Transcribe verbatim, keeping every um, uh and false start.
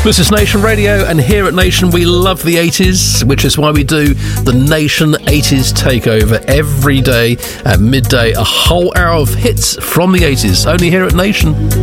This is Nation Radio, and here at Nation we love the eighties, which is why we do the Nation eighties Takeover every day at midday, a whole hour of hits from the eighties, only here at Nation.